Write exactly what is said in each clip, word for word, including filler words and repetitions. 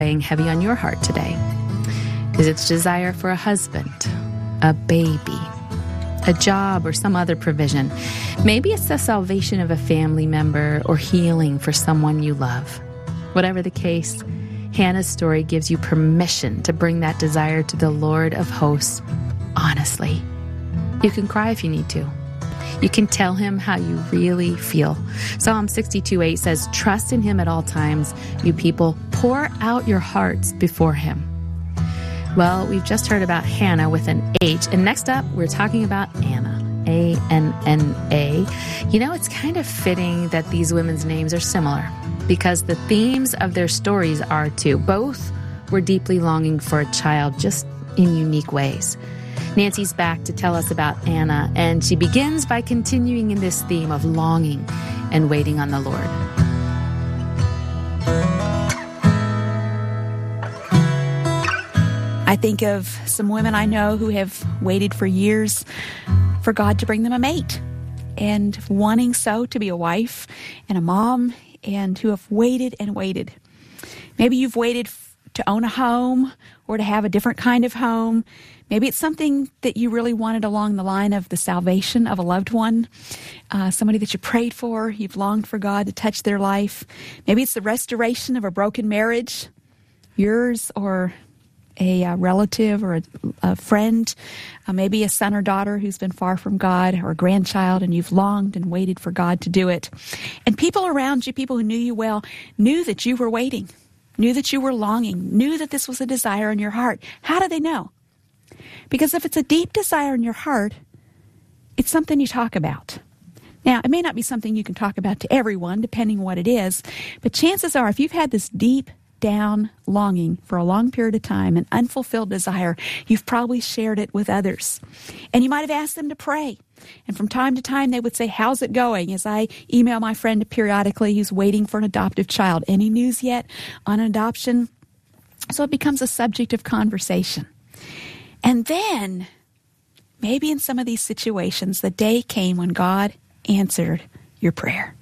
weighing heavy on your heart today? Is it desire for a husband, a baby, a job, or some other provision? Maybe it's the salvation of a family member or healing for someone you love. Whatever the case, Hannah's story gives you permission to bring that desire to the Lord of hosts honestly. You can cry if you need to. You can tell him how you really feel. Psalm sixty-two eight says, "Trust in him at all times, you people. Pour out your hearts before him." Well, we've just heard about Hannah with an H, and next up, we're talking about Anna, A N N A. You know, it's kind of fitting that these women's names are similar, because the themes of their stories are too. Both were deeply longing for a child, just in unique ways. Nancy's back to tell us about Anna, and she begins by continuing in this theme of longing and waiting on the Lord. I think of some women I know who have waited for years for God to bring them a mate, and wanting so to be a wife and a mom, and who have waited and waited. Maybe you've waited to own a home or to have a different kind of home. Maybe it's something that you really wanted along the line of the salvation of a loved one, uh, somebody that you prayed for, you've longed for God to touch their life. Maybe it's the restoration of a broken marriage, yours or a uh, relative or a, a friend, uh, maybe a son or daughter who's been far from God, or a grandchild, and you've longed and waited for God to do it. And people around you, people who knew you well, knew that you were waiting, knew that you were longing, knew that this was a desire in your heart. How do they know? Because if it's a deep desire in your heart, it's something you talk about. Now, it may not be something you can talk about to everyone, depending on what it is, but chances are, if you've had this deep down longing for a long period of time, an unfulfilled desire, you've probably shared it with others. And you might have asked them to pray. And from time to time, they would say, "How's it going?" As I email my friend periodically who's waiting for an adoptive child. Any news yet on adoption? So it becomes a subject of conversation. And then, maybe in some of these situations, the day came when God answered your prayer.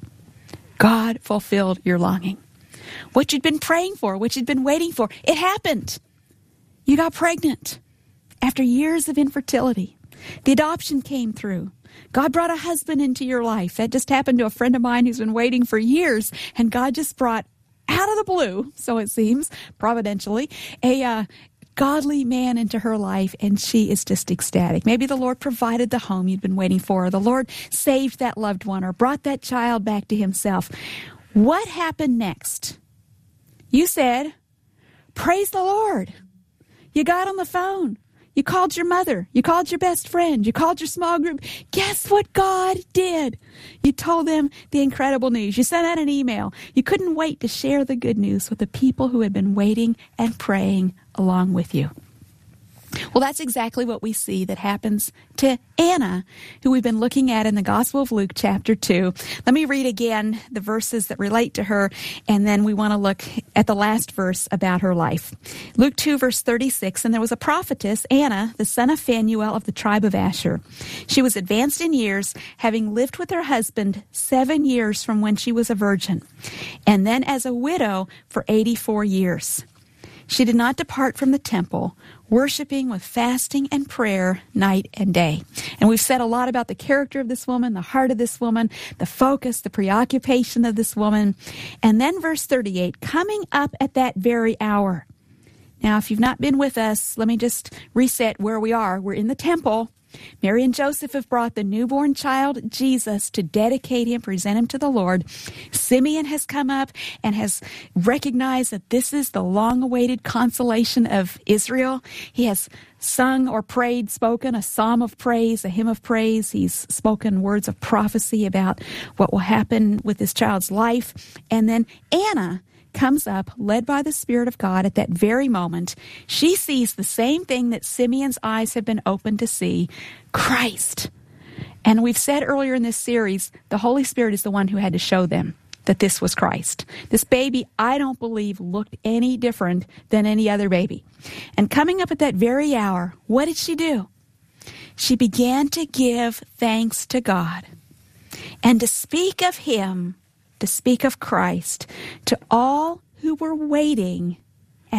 God fulfilled your longing. What you'd been praying for, what you'd been waiting for, it happened. You got pregnant after years of infertility. The adoption came through. God brought a husband into your life. That just happened to a friend of mine who's been waiting for years, and God just brought out of the blue, so it seems, providentially, a uh, godly man into her life, and she is just ecstatic. Maybe the Lord provided the home you'd been waiting for, or the Lord saved that loved one, or brought that child back to himself. What happened next? You said, "Praise the Lord." You got on the phone. You called your mother. You called your best friend. You called your small group. Guess what God did? You told them the incredible news. You sent out an email. You couldn't wait to share the good news with the people who had been waiting and praying along with you. Well, that's exactly what we see that happens to Anna, who we've been looking at in the Gospel of Luke, chapter two. Let me read again the verses that relate to her, and then we want to look at the last verse about her life. Luke two, verse thirty-six, "And there was a prophetess, Anna, the son of Phanuel of the tribe of Asher. She was advanced in years, having lived with her husband seven years from when she was a virgin, and then as a widow for eighty-four years. She did not depart from the temple, worshiping with fasting and prayer night and day." And we've said a lot about the character of this woman, the heart of this woman, the focus, the preoccupation of this woman. And then verse thirty-eight, "Coming up at that very hour." Now, if you've not been with us, let me just reset where we are. We're in the temple. Mary and Joseph have brought the newborn child, Jesus, to dedicate him, present him to the Lord. Simeon has come up and has recognized that this is the long-awaited consolation of Israel. He has sung or prayed, spoken a psalm of praise, a hymn of praise. He's spoken words of prophecy about what will happen with this child's life. And then Anna comes up, led by the Spirit of God at that very moment. She sees the same thing that Simeon's eyes have been opened to see, Christ. And we've said earlier in this series, the Holy Spirit is the one who had to show them that this was Christ. This baby, I don't believe, looked any different than any other baby. And coming up at that very hour, what did she do? She began to give thanks to God and to speak of him, to speak of Christ, to all who were waiting